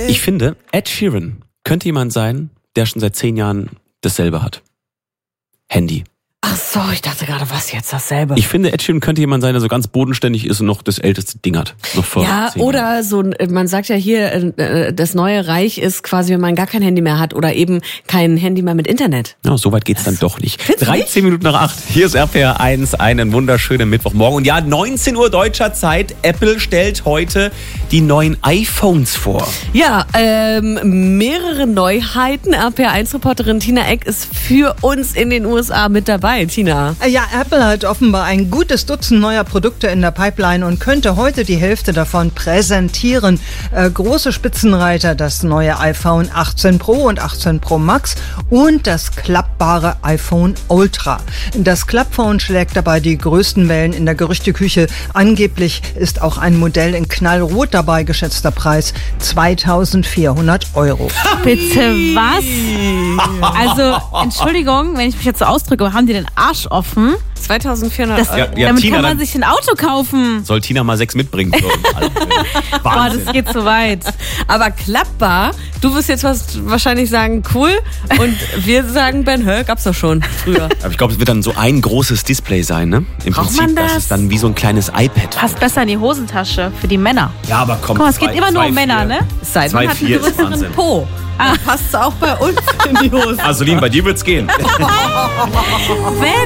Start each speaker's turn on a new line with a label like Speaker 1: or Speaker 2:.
Speaker 1: Ich finde, Ed Sheeran könnte jemand sein, der schon seit 10 Jahren dasselbe hat. Handy.
Speaker 2: Ach so, ich dachte gerade, was jetzt dasselbe?
Speaker 1: Ich finde, Ed Sheeran könnte jemand sein, der so ganz bodenständig ist und noch das älteste Ding hat. Noch vor 10
Speaker 2: oder
Speaker 1: Jahren.
Speaker 2: so, man sagt ja hier, das neue Reich ist quasi, wenn man gar kein Handy mehr hat oder eben kein Handy mehr mit Internet.
Speaker 1: Ja, so weit geht's dann doch nicht.
Speaker 2: Findest du
Speaker 1: 13 Minuten nach 8. Hier ist RPR 1, einen wunderschönen Mittwochmorgen. Und ja, 19 Uhr deutscher Zeit. Apple stellt heute die neuen iPhones vor.
Speaker 2: Ja, mehrere Neuheiten. RPR 1-Reporterin Tina Eck ist für uns in den USA mit dabei. Tina.
Speaker 3: Ja, Apple hat offenbar ein gutes Dutzend neuer Produkte in der Pipeline und könnte heute die Hälfte davon präsentieren. Große Spitzenreiter, das neue iPhone 18 Pro und 18 Pro Max und das klappbare iPhone Ultra. Das Klappphone schlägt dabei die größten Wellen in der Gerüchteküche. Angeblich ist auch ein Modell in Knallrot dabei, geschätzter Preis 2.400 €.
Speaker 4: Bitte was? Also, Entschuldigung, wenn ich mich jetzt so ausdrücke, haben die den Arsch offen?
Speaker 2: 2.400
Speaker 4: Das,
Speaker 2: €.
Speaker 1: Ja,
Speaker 4: damit
Speaker 1: Tina,
Speaker 4: kann man
Speaker 1: dann-
Speaker 4: sich ein Auto kaufen.
Speaker 1: Soll Tina mal 6 mitbringen?
Speaker 4: Boah,
Speaker 1: Wahnsinn.
Speaker 4: das geht zu weit.
Speaker 2: Aber klappbar, du wirst jetzt wahrscheinlich sagen, cool. Und wir sagen, Ben, gab's doch schon früher.
Speaker 1: Aber ich glaube, es wird dann so ein großes Display sein, ne? Im
Speaker 4: Braucht
Speaker 1: Prinzip,
Speaker 4: man
Speaker 1: das
Speaker 4: das?
Speaker 1: ist dann wie so ein kleines iPad.
Speaker 4: Passt besser in die Hosentasche für die Männer.
Speaker 1: Ja, aber komm.
Speaker 4: Guck mal, es geht immer nur um Männer, ne?
Speaker 2: Es sei denn, man hat einen
Speaker 1: 2,4 ist
Speaker 2: größeren
Speaker 1: Wahnsinn.
Speaker 2: Po. Dann passt's auch bei uns in die Hose.
Speaker 1: Asolin, bei dir wird's gehen.
Speaker 4: Wenn